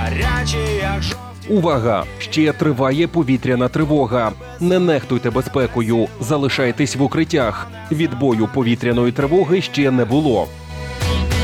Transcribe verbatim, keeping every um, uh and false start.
гарячі, як жовті. Увага! Ще триває повітряна тривога. Не нехтуйте безпекою, залишайтесь в укриттях. Відбою повітряної тривоги ще не було.